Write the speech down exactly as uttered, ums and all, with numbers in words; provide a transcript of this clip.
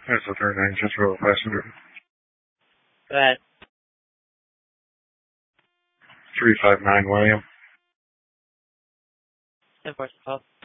That's the third name, just for a passenger. Go ahead. three five nine William. ten four twelve.